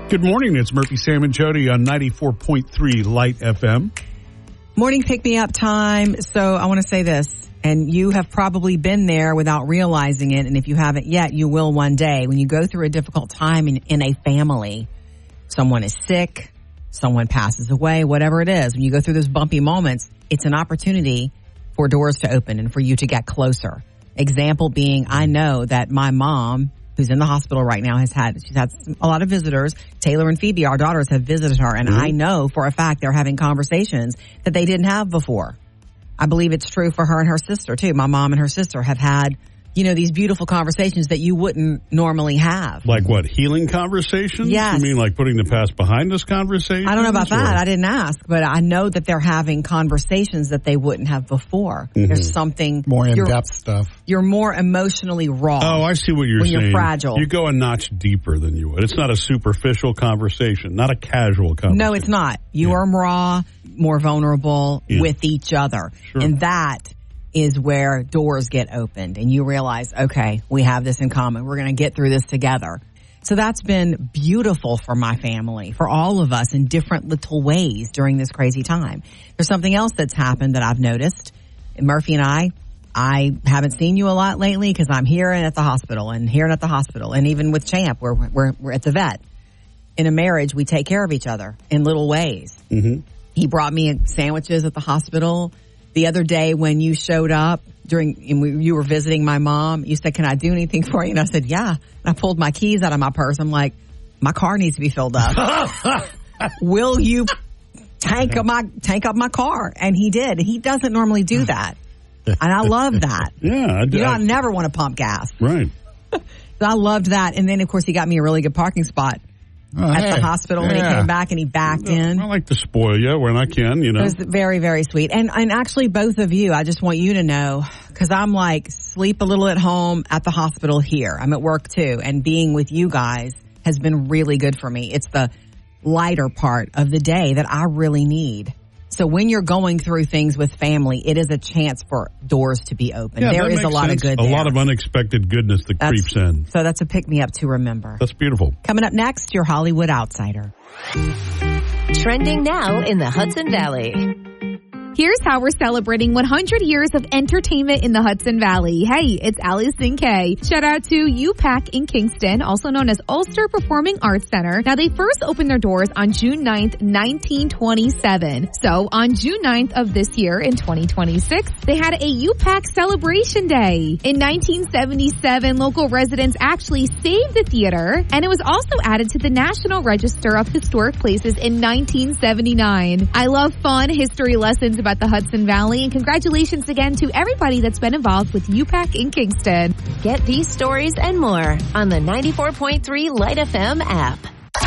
Good morning. It's Murphy, Sam, and Jody on 94.3 Light FM. Morning pick-me-up time. So I want to say this, and you have probably been there without realizing it, and if you haven't yet, you will one day. When you go through a difficult time in a family, someone is sick, someone passes away, whatever it is, when you go through those bumpy moments, it's an opportunity for doors to open and for you to get closer. Example being, I know that my mom, who's in the hospital right now, she's had a lot of visitors. Taylor and Phoebe, our daughters, have visited her, and I know for a fact they're having conversations that they didn't have before. I believe it's true for her and her sister, too. My mom and her sister have had, these beautiful conversations that you wouldn't normally have. Like what, healing conversations? Yes. You mean like putting the past behind us conversations? I don't know about that. I didn't ask, but I know that they're having conversations that they wouldn't have before. Mm-hmm. There's something more in-depth stuff. You're more emotionally raw. Oh, I see what you're saying. When you're fragile. You go a notch deeper than you would. It's not a superficial conversation, not a casual conversation. No, it's not. You are raw, more vulnerable with each other. Sure. And that is where doors get opened and you realize, okay, we have this in common. We're going to get through this together. So that's been beautiful for my family, for all of us in different little ways during this crazy time. There's something else that's happened that I've noticed. Murphy and I haven't seen you a lot lately because I'm here and at the hospital and here and at the hospital. And even with Champ, we're at the vet. In a marriage, we take care of each other in little ways. Mm-hmm. He brought me sandwiches at the hospital. The other day when you showed up you were visiting my mom, you said, "Can I do anything for you?" And I said, "Yeah." And I pulled my keys out of my purse. I'm like, my car needs to be filled up. Will you tank up my car? And he did. He doesn't normally do that. And I love that. Yeah. I never want to pump gas. Right. So I loved that. And then, of course, he got me a really good parking spot at the hospital when he came back and he backed in. I like to spoil you when I can, It was very, very sweet. And actually both of you, I just want you to know, because I'm like, sleep a little at home, at the hospital here. I'm at work too. And being with you guys has been really good for me. It's the lighter part of the day that I really need. So when you're going through things with family, it is a chance for doors to be open. Yeah, there is a lot of good there. A lot of unexpected goodness that creeps in. So that's a pick-me-up to remember. That's beautiful. Coming up next, your Hollywood Outsider. Trending now in the Hudson Valley. Here's how we're celebrating 100 years of entertainment in the Hudson Valley. Hey, it's Allison Kay. Shout out to UPAC in Kingston, also known as Ulster Performing Arts Center. Now, they first opened their doors on June 9th, 1927. So, on June 9th of this year, in 2026, they had a UPAC Celebration Day. In 1977, local residents actually saved the theater, and it was also added to the National Register of Historic Places in 1979. I love fun history lessons about the Hudson Valley, and congratulations again to everybody that's been involved with UPAC in Kingston. Get these stories and more on the 94.3 Light FM app.